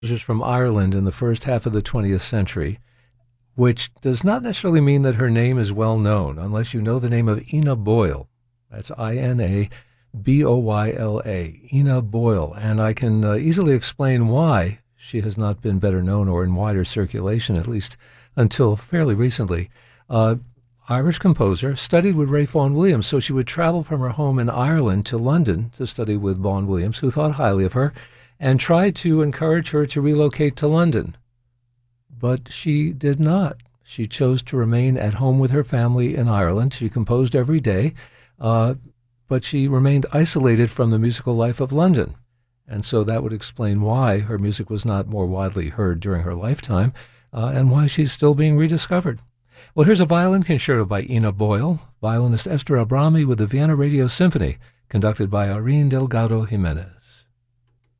Composers from Ireland in the first half of the 20th century, which does not necessarily mean that her name is well known, unless you know the name of Ina Boyle. That's Inaboyla, Ina Boyle. And I can easily explain why she has not been better known or in wider circulation, at least until fairly recently. Irish composer, studied with Ray Vaughan Williams, so she would travel from her home in Ireland to London to study with Vaughan Williams, who thought highly of her, and tried to encourage her to relocate to London. But she did not. She chose to remain at home with her family in Ireland. She composed every day, but she remained isolated from the musical life of London. And so that would explain why her music was not more widely heard during her lifetime, and why she's still being rediscovered. Well, here's a violin concerto by Ina Boyle, violinist Esther Abrami with the Vienna Radio Symphony, conducted by Irene Delgado Jimenez.